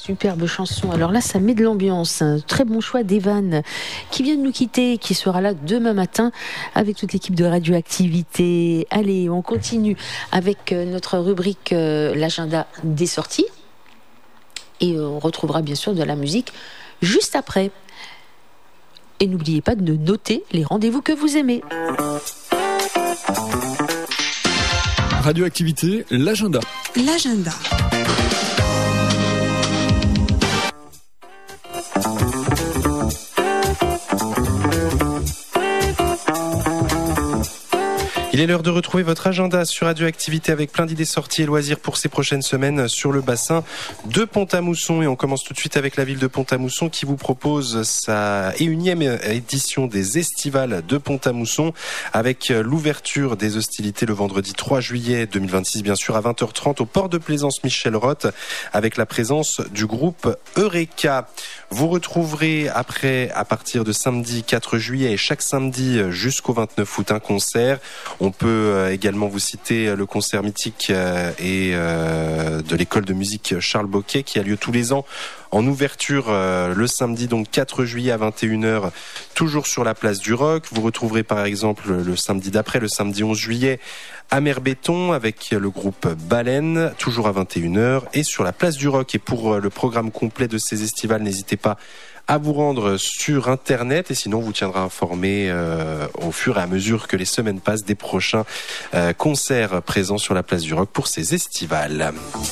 Superbe chanson. Alors là, ça met de l'ambiance. Un très bon choix d'Evan qui vient de nous quitter, qui sera là demain matin avec toute l'équipe de Radioactivité. Allez, on continue avec notre rubrique l'agenda des sorties. Et on retrouvera bien sûr de la musique juste après. Et n'oubliez pas de noter les rendez-vous que vous aimez. Radioactivité, l'agenda. L'agenda. Il est l'heure de retrouver votre agenda sur Radioactivité avec plein d'idées sorties et loisirs pour ces prochaines semaines sur le bassin de Pont-à-Mousson. Et on commence tout de suite avec la ville de Pont-à-Mousson qui vous propose sa énième édition des Estivales de Pont-à-Mousson avec l'ouverture des hostilités le vendredi 3 juillet 2026, bien sûr, à 20h30 au port de plaisance Michel Roth avec la présence du groupe Eureka. Vous retrouverez après, à partir de samedi 4 juillet et chaque samedi jusqu'au 29 août, un concert. On peut également vous citer le concert mythique de l'école de musique Charles Bocquet qui a lieu tous les ans en ouverture le samedi donc 4 juillet à 21h, toujours sur la place du Roc. Vous retrouverez par exemple le samedi d'après, le samedi 11 juillet, Amer Béton avec le groupe Baleine, toujours à 21h et sur la place du Roc. Et pour le programme complet de ces estivales, n'hésitez pas à vous rendre sur internet et sinon on vous tiendra informé au fur et à mesure que les semaines passent des prochains concerts présents sur la place du Roc pour ces estivales.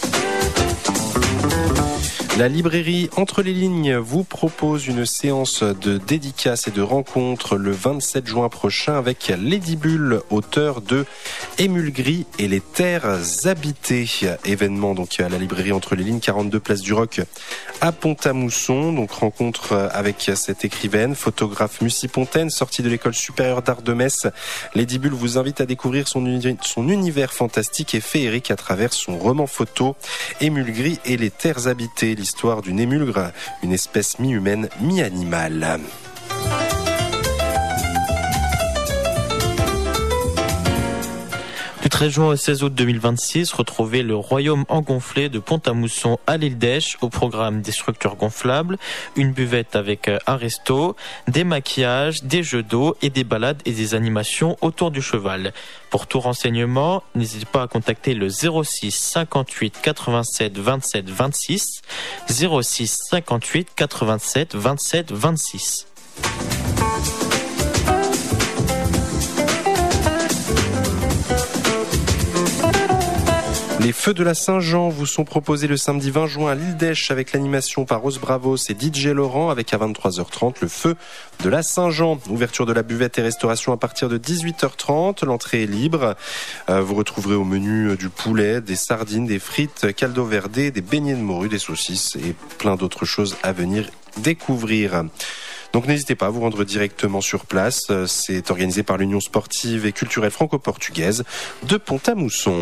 La librairie Entre les lignes vous propose une séance de dédicaces et de rencontres le 27 juin prochain avec Lady Bull, auteur de Émule Gris et les terres habitées. Événement donc à la librairie Entre les lignes, 42 place du Roc à Pont-à-Mousson. Donc rencontre avec cette écrivaine, photographe musipontaine, sortie de l'école supérieure d'art de Metz. Lady Bull vous invite à découvrir son univers fantastique et féerique à travers son roman photo Émule Gris et les terres habitées. L'histoire d'une émulgre, une espèce mi-humaine, mi-animale. Du 13 juin au 16 août 2026, retrouvez le Royaume engonflé de Pont-à-Mousson à l'île d'Esch au programme des structures gonflables, une buvette avec un resto, des maquillages, des jeux d'eau et des balades et des animations autour du cheval. Pour tout renseignement, n'hésitez pas à contacter le 06 58 87 27 26, 06 58 87 27 26. Les Feux de la Saint-Jean vous sont proposés le samedi 20 juin à l'île d'Esch avec l'animation par Rose Bravos et DJ Laurent avec à 23h30 le Feu de la Saint-Jean. Ouverture de la buvette et restauration à partir de 18h30. L'entrée est libre. Vous retrouverez au menu du poulet, des sardines, des frites, caldo verde, des beignets de morue, des saucisses et plein d'autres choses à venir découvrir. Donc n'hésitez pas à vous rendre directement sur place. C'est organisé par l'Union sportive et culturelle franco-portugaise de Pont-à-Mousson.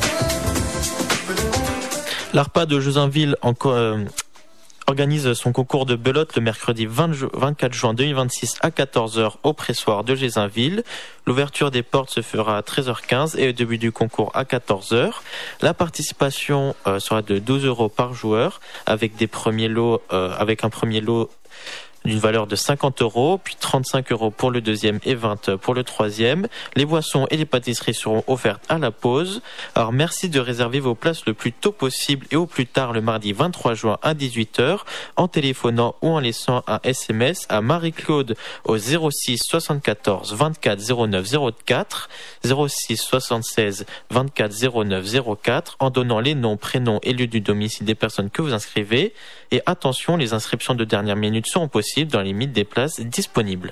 L'ARPA de Josainville organise son concours de belote le mercredi 24 juin 2026 à 14h au pressoir de Josainville. L'ouverture des portes se fera à 13h15 et le début du concours à 14h. La participation sera de 12 € par joueur avec des premiers lots, avec un premier lot d'une valeur de 50 €, puis 35 € pour le deuxième et 20 pour le troisième. Les boissons et les pâtisseries seront offertes à la pause. Alors merci de réserver vos places le plus tôt possible et au plus tard le mardi 23 juin à 18h en téléphonant ou en laissant un SMS à Marie-Claude au 06 74 24 09 04, 06 76 24 09 04 en donnant les noms, prénoms et lieu du domicile des personnes que vous inscrivez. Et attention, les inscriptions de dernière minute seront possibles dans les limites des places disponibles.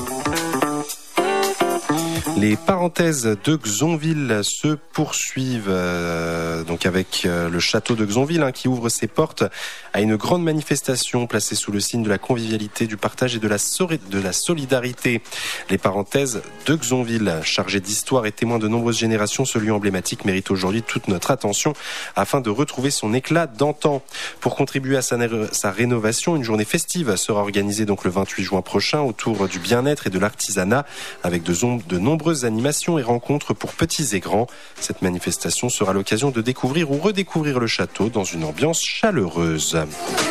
Les parenthèses de Xonville se poursuivent donc avec le château de Xonville qui ouvre ses portes à une grande manifestation placée sous le signe de la convivialité, du partage et de la solidarité. Les parenthèses de Xonville, chargées d'histoire et témoins de nombreuses générations, ce lieu emblématique mérite aujourd'hui toute notre attention afin de retrouver son éclat d'antan. Pour contribuer à sa rénovation, une journée festive sera organisée donc le 28 juin prochain autour du bien-être et de l'artisanat avec de nombreux nombreuses animations et rencontres pour petits et grands. Cette manifestation sera l'occasion de découvrir ou redécouvrir le château dans une ambiance chaleureuse.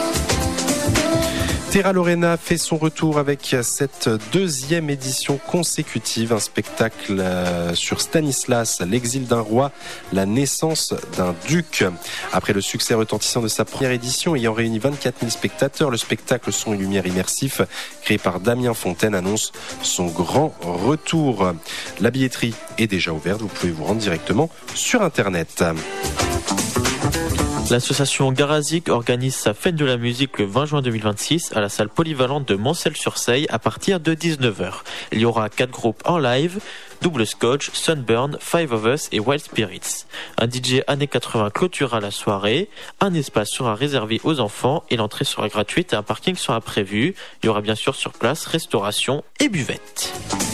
Terra Lorena fait son retour avec cette deuxième édition consécutive, un spectacle sur Stanislas, l'exil d'un roi, la naissance d'un duc. Après le succès retentissant de sa première édition ayant réuni 24 000 spectateurs, le spectacle son et lumière immersif créé par Damien Fontaine annonce son grand retour. La billetterie est déjà ouverte, vous pouvez vous rendre directement sur Internet. L'association Garazik organise sa fête de la musique le 20 juin 2026 à la salle polyvalente de Moncel-sur-Seille à partir de 19h. Il y aura 4 groupes en live, Double Scotch, Sunburn, Five of Us et Wild Spirits. Un DJ années 80 clôturera la soirée, un espace sera réservé aux enfants et l'entrée sera gratuite et un parking sera prévu. Il y aura bien sûr sur place restauration et buvette.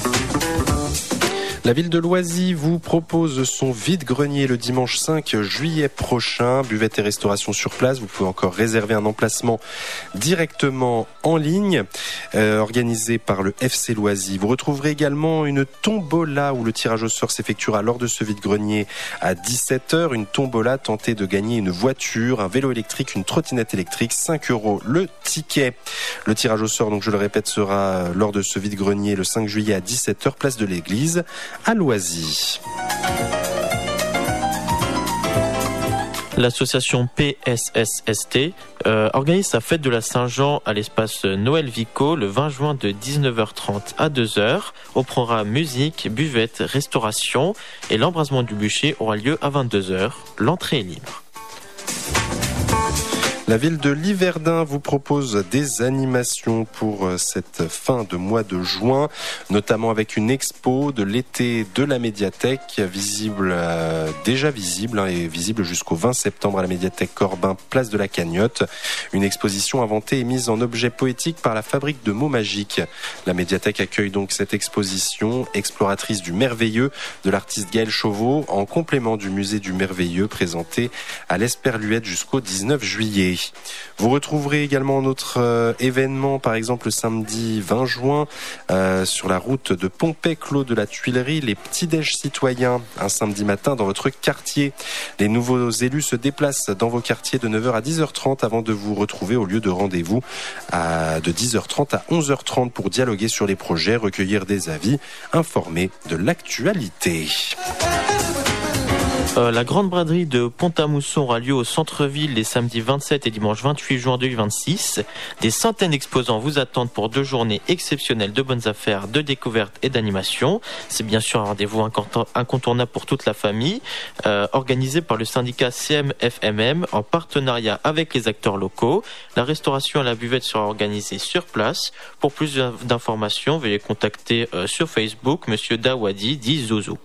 La ville de Loisy vous propose son vide-grenier le dimanche 5 juillet prochain. Buvette et restauration sur place. Vous pouvez encore réserver un emplacement directement en ligne, organisé par le FC Loisy. Vous retrouverez également une tombola où le tirage au sort s'effectuera lors de ce vide-grenier à 17h. Une tombola tentée de gagner une voiture, un vélo électrique, une trottinette électrique, 5 € le ticket. Le tirage au sort, donc je le répète, sera lors de ce vide-grenier le 5 juillet à 17h, place de l'église à Loisy. L'association PSSST organise sa fête de la Saint-Jean à l'espace Noël Vico le 20 juin de 19h30 à 2h. Au programme musique, buvette, restauration et l'embrasement du bûcher aura lieu à 22h. L'entrée est libre. La ville de Liverdun vous propose des animations pour cette fin de mois de juin, notamment avec une expo de l'été de la médiathèque, déjà visible et visible jusqu'au 20 septembre à la médiathèque Corbin, place de la Cagnotte. Une exposition inventée et mise en objet poétique par la fabrique de mots magiques. La médiathèque accueille donc cette exposition exploratrice du merveilleux de l'artiste Gaël Chauveau, en complément du musée du merveilleux présenté à l'Esperluette jusqu'au 19 juillet. Vous retrouverez également notre événement, par exemple le samedi 20 juin, sur la route de Pompey, Clos de la Tuilerie, les petits-déj citoyens, un samedi matin dans votre quartier. Les nouveaux élus se déplacent dans vos quartiers de 9h à 10h30 avant de vous retrouver au lieu de rendez-vous de 10h30 à 11h30 pour dialoguer sur les projets, recueillir des avis, informer de l'actualité. La grande braderie de Pont-à-Mousson aura lieu au centre-ville les samedis 27 et dimanche 28 juin 2026. Des centaines d'exposants vous attendent pour 2 journées exceptionnelles de bonnes affaires, de découvertes et d'animation. C'est bien sûr un rendez-vous incontournable pour toute la famille, organisé par le syndicat CMFMM en partenariat avec les acteurs locaux. La restauration à la buvette sera organisée sur place. Pour plus d'informations, veuillez contacter sur Facebook Monsieur Dawadi dit Zouzou.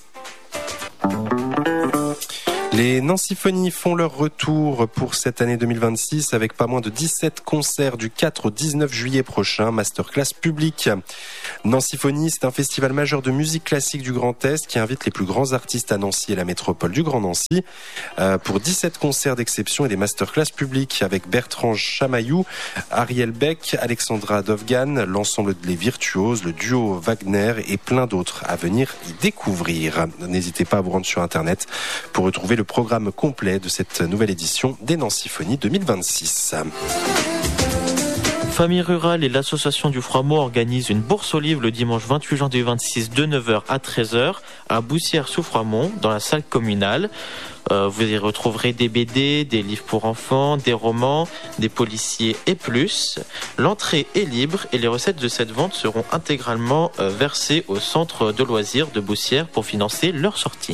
Les Nancyphonies font leur retour pour cette année 2026 avec pas moins de 17 concerts du 4 au 19 juillet prochain, masterclass publique. Nancyphonie, c'est un festival majeur de musique classique du Grand Est qui invite les plus grands artistes à Nancy et la métropole du Grand Nancy pour 17 concerts d'exception et des masterclass publiques avec Bertrand Chamaillou, Ariel Beck, Alexandra Dovgan, l'ensemble des virtuoses, le duo Wagner et plein d'autres à venir y découvrir. N'hésitez pas à vous rendre sur Internet pour retrouver le programme complet de cette nouvelle édition des Nancyphonies 2026. Famille Rurale et l'association du Froidmont organisent une bourse aux livres le dimanche 28 juin 2026 de 9h à 13h à Boussières-sous-Froidmont dans la salle communale. Vous y retrouverez des BD, des livres pour enfants, des romans, des policiers et plus. L'entrée est libre et les recettes de cette vente seront intégralement versées au centre de loisirs de Boussières pour financer leur sortie.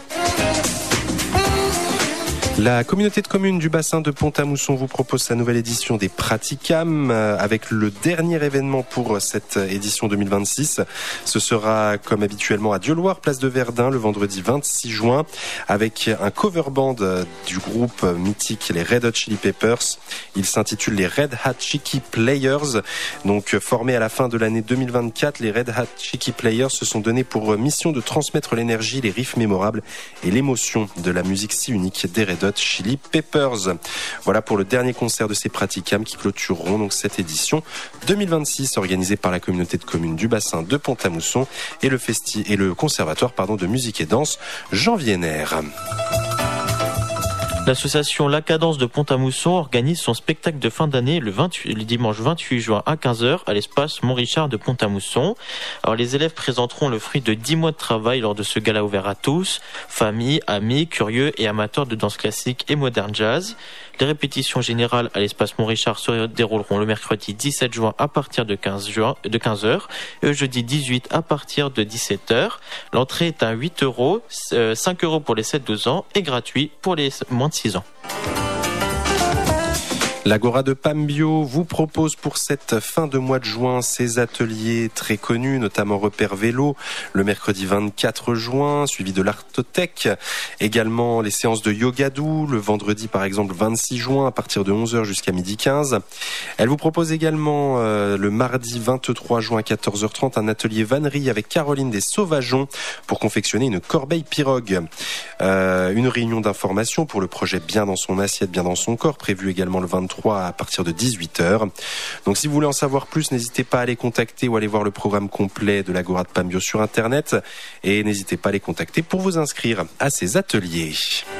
La communauté de communes du bassin de Pont-à-Mousson vous propose sa nouvelle édition des Praticam avec le dernier événement pour cette édition 2026. Ce sera comme habituellement à Dieuloir, place de Verdun, le vendredi 26 juin avec un cover band du groupe mythique les Red Hot Chili Peppers. Il s'intitule les Red Hot Chiki Players. Donc formés à la fin de l'année 2024, les Red Hot Chiki Players se sont donnés pour mission de transmettre l'énergie, les riffs mémorables et l'émotion de la musique si unique des Red Hot Hot Chili Peppers. Voilà pour le dernier concert de ces Praticam qui clôtureront donc cette édition 2026 organisée par la communauté de communes du bassin de Pont-à-Mousson et le conservatoire de musique et danse Jean Vienner. L'association La Cadence de Pont-à-Mousson organise son spectacle de fin d'année le dimanche 28 juin à 15h à l'espace Mont-Richard de Pont-à-Mousson. Alors les élèves présenteront le fruit de 10 mois de travail lors de ce gala ouvert à tous, familles, amis, curieux et amateurs de danse classique et moderne jazz. Les répétitions générales à l'espace Mont-Richard se dérouleront le mercredi 17 juin à partir de 15h et le jeudi 18 à partir de 17h. L'entrée est à 8 €, 5 € pour les 7-12 ans et gratuit pour les moins de 6 ans. L'Agora de Pambio vous propose pour cette fin de mois de juin ses ateliers très connus, notamment Repère Vélo, le mercredi 24 juin, suivi de l'Artothèque. Également les séances de Yogadou, le vendredi par exemple 26 juin à partir de 11h jusqu'à 12h15. Elle vous propose également le mardi 23 juin à 14h30 un atelier vannerie avec Caroline des Sauvageons pour confectionner une corbeille pirogue. Une réunion d'information pour le projet Bien dans son assiette, bien dans son corps, prévue également le 23 à partir de 18h. Donc si vous voulez en savoir plus, n'hésitez pas à les contacter ou aller voir le programme complet de l'Agora de Pambio sur internet et n'hésitez pas à les contacter pour vous inscrire à ces ateliers.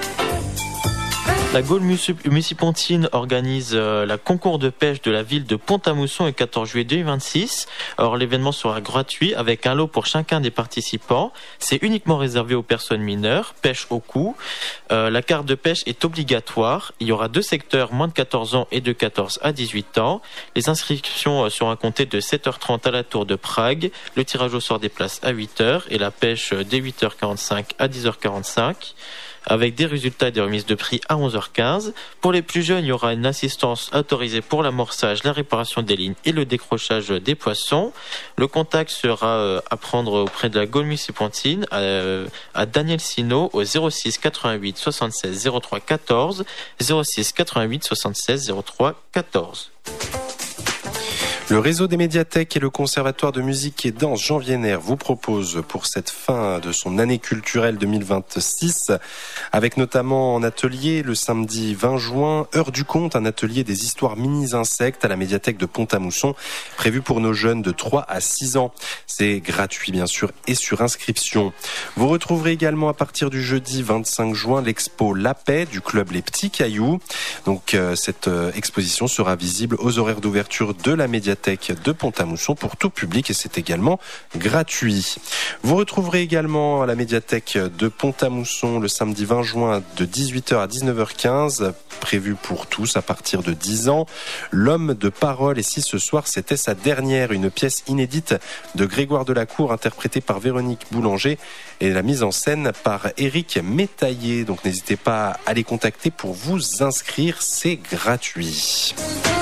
La Gaule Musipontine organise la concours de pêche de la ville de Pont-à-Mousson le 14 juillet 2026. Alors l'événement sera gratuit avec un lot pour chacun des participants. C'est uniquement réservé aux personnes mineures, pêche au cou. La carte de pêche est obligatoire. Il y aura 2 secteurs, moins de 14 ans et de 14 à 18 ans. Les inscriptions seront comptées de 7h30 à la Tour de Prague. Le tirage au sort des places à 8h et la pêche dès 8h45 à 10h45. Avec des résultats et des remises de prix à 11h15. Pour les plus jeunes, il y aura une assistance autorisée pour l'amorçage, la réparation des lignes et le décrochage des poissons. Le contact sera à prendre auprès de la Gaule Musipontine à Daniel Sino au 06 88 76 03 14, 06 88 76 03 14. Le réseau des médiathèques et le conservatoire de musique et danse Jean Vienner vous proposent pour cette fin de son année culturelle 2026, avec notamment en atelier le samedi 20 juin, Heure du conte, un atelier des histoires mini-insectes à la médiathèque de Pont-à-Mousson, prévu pour nos jeunes de 3 à 6 ans. C'est gratuit bien sûr et sur inscription. Vous retrouverez également à partir du jeudi 25 juin l'expo La Paix du club Les Petits Cailloux. Donc cette exposition sera visible aux horaires d'ouverture de la médiathèque de Pont-à-Mousson pour tout public et c'est également gratuit. Vous retrouverez également à la médiathèque de Pont-à-Mousson le samedi 20 juin de 18h à 19h15, prévu pour tous à partir de 10 ans, L'homme de parole. Et si ce soir c'était sa dernière, une pièce inédite de Grégoire Delacour interprétée par Véronique Boulanger et la mise en scène par Éric Métaillé. Donc n'hésitez pas à les contacter pour vous inscrire, c'est gratuit.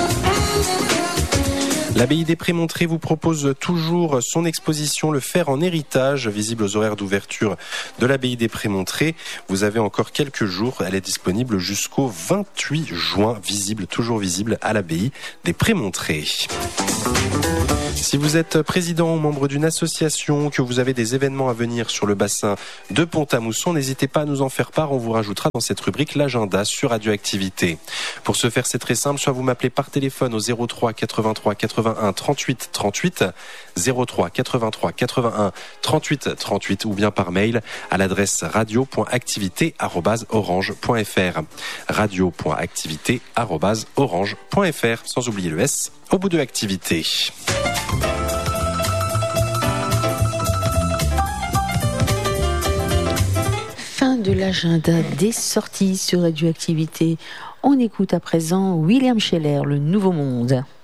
L'abbaye des Prémontrés vous propose toujours son exposition Le Fer en héritage, visible aux horaires d'ouverture de l'abbaye des Prémontrés. Vous avez encore quelques jours, elle est disponible jusqu'au 28 juin, toujours visible à l'abbaye des Prémontrés. Si vous êtes président ou membre d'une association, que vous avez des événements à venir sur le bassin de Pont-à-Mousson, n'hésitez pas à nous en faire part, on vous rajoutera dans cette rubrique l'agenda sur Radioactivité. Pour ce faire, c'est très simple, soit vous m'appelez par téléphone au 03 83 81 38 38, 03 83 81 38 38 ou bien par mail à l'adresse radio.activité@orange.fr, radio.activité@orange.fr, sans oublier le S au bout de activité. Fin de l'agenda des sorties sur Radioactivité. On écoute à présent William Scheller, Le Nouveau Monde.